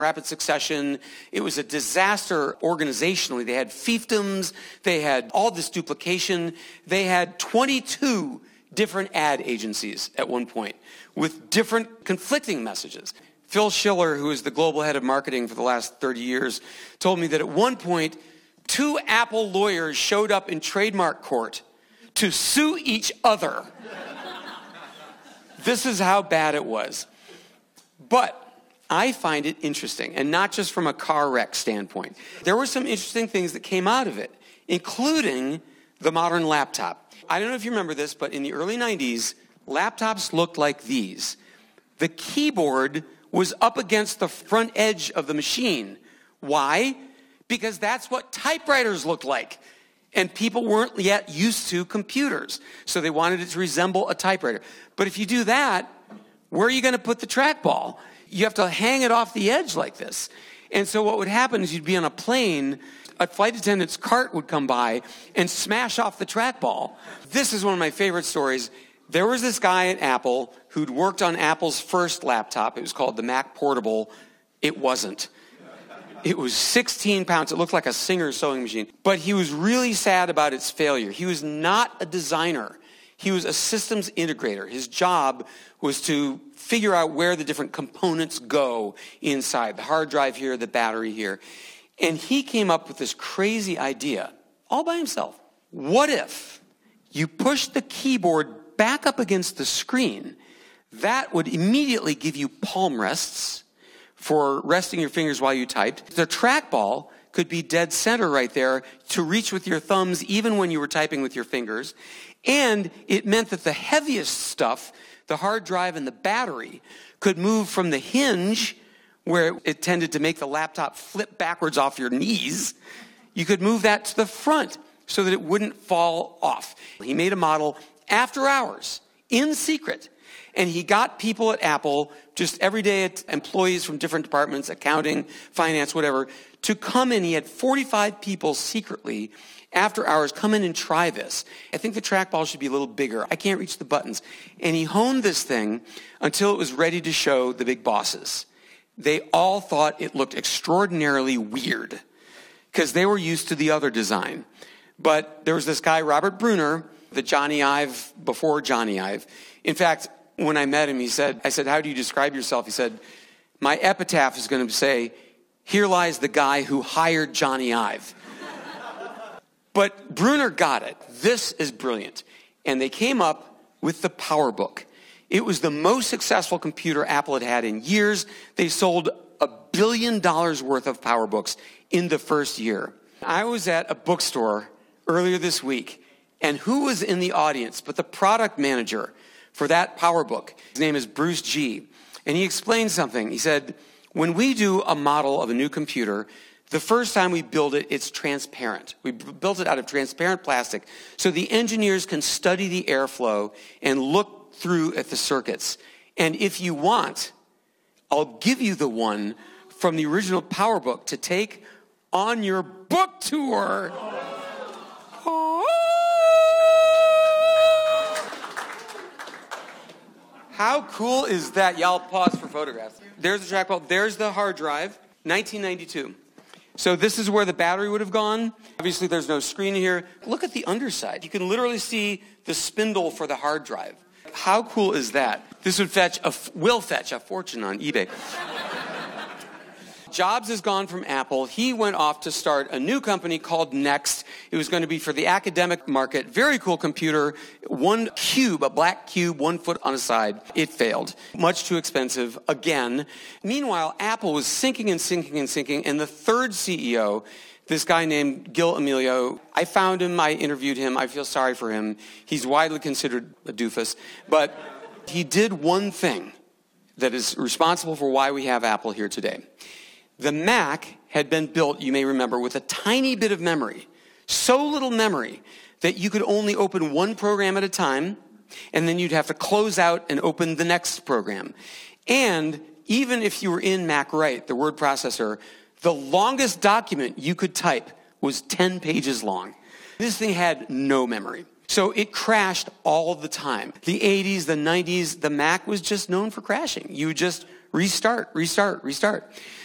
rapid succession. It was a disaster organizationally. They had fiefdoms. They had all this duplication. They had 22 different ad agencies at one point with different conflicting messages. Phil Schiller, who is the global head of marketing for the last 30 years, told me that at one point, 2 Apple lawyers showed up in trademark court to sue each other. This is how bad it was. But I find it interesting, and not just from a car wreck standpoint. There were some interesting things that came out of it, including the modern laptop. I don't know if you remember this, but in the early 90s, laptops looked like these. The keyboard was up against the front edge of the machine. Why? Because that's what typewriters looked like. And people weren't yet used to computers. So they wanted it to resemble a typewriter. But if you do that, where are you going to put the trackball? You have to hang it off the edge like this. And so what would happen is you'd be on a plane, a flight attendant's cart would come by and smash off the trackball. This is one of my favorite stories. There was this guy at Apple who'd worked on Apple's first laptop. It was called the Mac Portable. It wasn't. It was 16 pounds. It looked like a Singer sewing machine. But he was really sad about its failure. He was not a designer. He was a systems integrator. His job was to figure out where the different components go inside. The hard drive here, the battery here. And he came up with this crazy idea, all by himself. What if you push the keyboard back up against the screen? That would immediately give you palm rests for resting your fingers while you typed. The trackball could be dead center right there to reach with your thumbs even when you were typing with your fingers. And it meant that the heaviest stuff, the hard drive and the battery, could move from the hinge, where it tended to make the laptop flip backwards off your knees. You could move that to the front so that it wouldn't fall off. He made a model after hours, in secret. And he got people at Apple, just everyday employees from different departments, accounting, finance, whatever, to come in. He had 45 people secretly, after hours, come in and try this. I think the trackball should be a little bigger. I can't reach the buttons. And he honed this thing until it was ready to show the big bosses. They all thought it looked extraordinarily weird because they were used to the other design. But there was this guy, Robert Brunner, the Johnny Ive before Johnny Ive. In fact, when I met him, I said, how do you describe yourself? He said, my epitaph is going to say, here lies the guy who hired Johnny Ive. But Brunner got it. This is brilliant. And they came up with the PowerBook. It was the most successful computer Apple had had in years. They sold $1 billion worth of PowerBooks in the first year. I was at a bookstore earlier this week, and who was in the audience but the product manager for that PowerBook? His name is Bruce G. And he explained something. He said, when we do a model of a new computer, the first time we build it, it's transparent. We built it out of transparent plastic so the engineers can study the airflow and look through at the circuits. And if you want, I'll give you the one from the original PowerBook to take on your book tour. How cool is that? Y'all pause for photographs. There's the trackball. There's the hard drive, 1992. So this is where the battery would have gone. Obviously, there's no screen here. Look at the underside. You can literally see the spindle for the hard drive. How cool is that? This will fetch a fortune on eBay. Jobs has gone from Apple. He went off to start a new company called Next. It was going to be for the academic market. Very cool computer. One cube, a black cube, 1 foot on a side. It failed. Much too expensive again. Meanwhile, Apple was sinking and sinking and sinking. And the third CEO, this guy named Gil Amelio, I found him, I interviewed him. I feel sorry for him. He's widely considered a doofus. But he did one thing that is responsible for why we have Apple here today. The Mac had been built, you may remember, with a tiny bit of memory. So little memory that you could only open one program at a time, and then you'd have to close out and open the next program. And even if you were in Mac Write, the word processor, the longest document you could type was 10 pages long. This thing had no memory. So it crashed all the time. The 80s, the 90s, the Mac was just known for crashing. You would just restart.